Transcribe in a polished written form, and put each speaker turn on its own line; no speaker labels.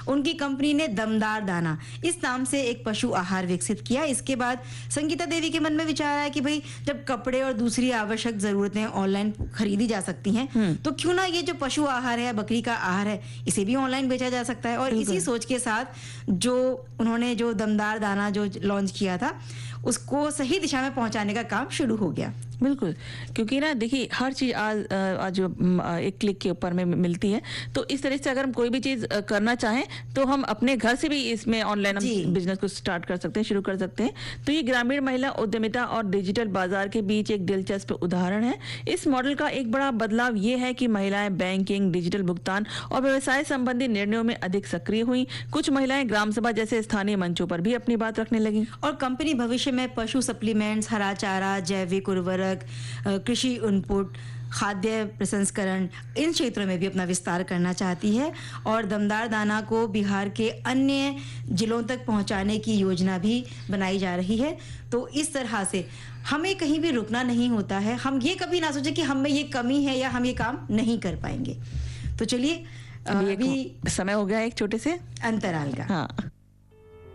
उनकी कंपनी ने दमदार दाना इस नाम से एक पशु आहार विकसित किया। इसके बाद संगीता देवी के मन में विचार आया कि भाई जब कपड़े और दूसरी आवश्यक जरूरतें ऑनलाइन खरीदी जा सकती हैं तो क्यों ना ये जो पशु आहार है, बकरी का आहार है, इसे भी ऑनलाइन बेचा जा सकता है। और इसी सोच के साथ जो उन्होंने जो दमदार दाना जो लॉन्च किया था उसको सही दिशा में पहुंचाने का काम शुरू हो गया।
बिल्कुल, क्योंकि ना देखिए हर चीज आज एक क्लिक के ऊपर में मिलती है, तो इस तरह से अगर हम कोई भी चीज करना चाहें तो हम अपने घर से भी इसमें ऑनलाइन हम बिजनेस को स्टार्ट कर सकते हैं, शुरू कर सकते हैं। तो ये ग्रामीण महिला उद्यमिता और डिजिटल बाजार के बीच एक दिलचस्प उदाहरण है। इस मॉडल का एक बड़ा बदलाव ये है कि महिलाएं बैंकिंग, डिजिटल भुगतान और व्यवसाय संबंधी निर्णयों में अधिक सक्रिय हुई। कुछ महिलाएं ग्राम सभा जैसे स्थानीय मंचों पर भी अपनी बात रखने लगी।
और कंपनी भविष्य में पशु सप्लीमेंट्स, हरा चारा, जैविक उर्वरक, कृषि इनपुट, खाद्य प्रसंस्करण, इन क्षेत्रों में भी अपना विस्तार करना चाहती है और दमदार दाना को बिहार के अन्य जिलों तक पहुंचाने की योजना भी बनाई जा रही है। तो इस तरह से हमें कहीं भी रुकना नहीं होता है। हम ये कभी ना सोचें कि हम में ये कमी है या हम ये काम नहीं कर पाएंगे। तो चलिए
अभी समय हो गया एक छोटे से
अंतराल का।
हाँ।